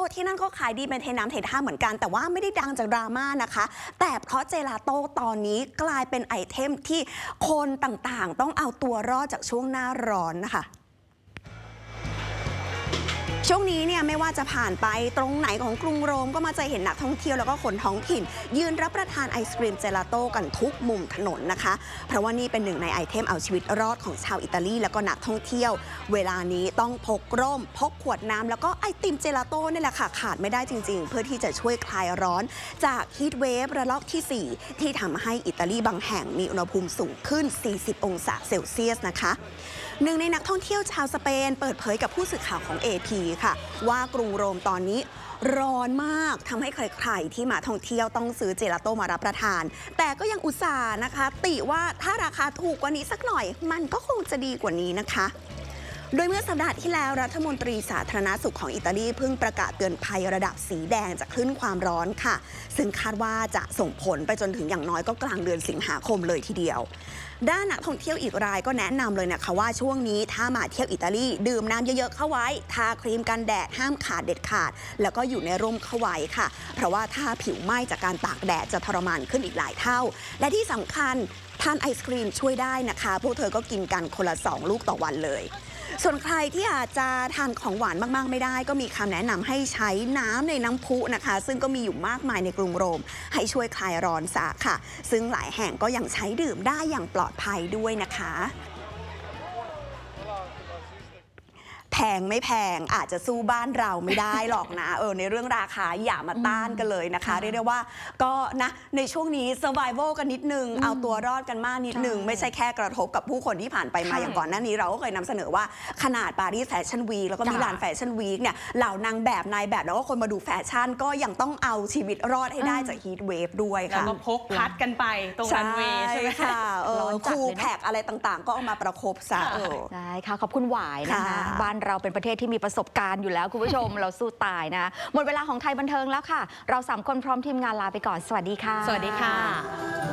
ที่นั่นก็ขายดีเป็นเทน้ำเทท่าเหมือนกันแต่ว่าไม่ได้ดังจากดราม่านะคะแต่เพราะเจลาโต้ตอนนี้กลายเป็นไอเทมที่คนต่างๆต้องเอาตัวรอดจากช่วงหน้าร้อนนะคะช่วงนี้เนี่ยไม่ว่าจะผ่านไปตรงไหนของกรุงโรมก็มาจะเห็นนักท่องเที่ยวแล้วก็คนท้องถิ่นยืนรับประทานไอศกรีมเจลาโต้กันทุกมุมถนนนะคะเพราะว่านี่เป็นหนึ่งในไอเทมเอาชีวิตรอดของชาวอิตาลีแล้วก็นักท่องเที่ยวเวลานี้ต้องพกร่มพกขวดน้ำแล้วก็ไอติมเจลาโต้นี่แหละค่ะขาดไม่ได้จริงๆเพื่อที่จะช่วยคลายร้อนจากฮีทเวฟระลอกที่ 4ที่ทำให้อิตาลีบางแห่งมีอุณหภูมิสูงขึ้น40 องศาเซลเซียสนะคะหนึ่งในนักท่องเที่ยวชาวสเปนเปิดเผยกับผู้สื่อข่าวของ AP ค่ะว่ากรุงโรมตอนนี้ร้อนมากทำให้ใครๆที่มาท่องเที่ยวต้องซื้อเจลาโต้มารับประทานแต่ก็ยังอุตส่าห์นะคะติว่าถ้าราคาถูกกว่านี้สักหน่อยมันก็คงจะดีกว่านี้นะคะโดยเมื่อสัปดาห์ที่แล้วรัฐมนตรีสาธารณสุขของอิตาลีเพิ่งประกาศเตือนภัยระดับสีแดงจากคลื่นความร้อนค่ะซึ่งคาดว่าจะส่งผลไปจนถึงอย่างน้อยก็กลางเดือนสิงหาคมเลยทีเดียวด้านนักท่องเที่ยวอีกรายก็แนะนำเลยนะคะว่าช่วงนี้ถ้ามาเที่ยวอิตาลีดื่มน้ำเยอะๆเข้าไว้ทาครีมกันแดดห้ามขาดเด็ดขาดแล้วก็อยู่ในร่มเข้าไว้ค่ะเพราะว่าถ้าผิวไหม้จากการตากแดดจะทรมานขึ้นอีกหลายเท่าและที่สำคัญทานไอศกรีมช่วยได้นะคะพวกเธอก็กินกันคนละ2 ลูกต่อวันเลยส่วนใครที่อาจจะทานของหวานมากๆไม่ได้ก็มีคำแนะนำให้ใช้น้ำในน้ำพุนะคะซึ่งก็มีอยู่มากมายในกรุงโรมให้ช่วยคลายร้อนซะค่ะซึ่งหลายแห่งก็ยังใช้ดื่มได้อย่างปลอดภัยด้วยนะคะแพงไม่แพงอาจจะสู้บ้านเราไม่ได้หรอกนะในเรื่องราคาอย่ามาต้านกันเลยนะคะเรียกได้ว่าก็นะในช่วงนี้ survival กันนิดนึงเอาตัวรอดกันมากนิดนึงไม่ใช่แค่กระทบกับผู้คนที่ผ่านไปมาอย่างก่อนหน้านี้เราก็เคยนำเสนอว่าขนาดปารีสแฟชั่นวีคแล้วก็มิลานแฟชั่นวีคเนี่ยเหล่านางแบบนายแบบแล้วก็คนมาดูแฟชั่นก็ยังต้องเอาชีวิตรอดให้ได้จากฮีทเวฟด้วยค่ะแล้วก็พกพัดกันไปตรงรันเวย์ใช่ไหมคะคูแพกอะไรต่างๆก็เอามาประคบซะใช่ค่ะขอบคุณหวายนะคะบ้านเราเป็นประเทศที่มีประสบการณ์อยู่แล้วคุณผู้ชมเราสู้ตายนะหมดเวลาของไทยบันเทิงแล้วค่ะเรา3 คนพร้อมทีมงานลาไปก่อนสวัสดีค่ะสวัสดีค่ะ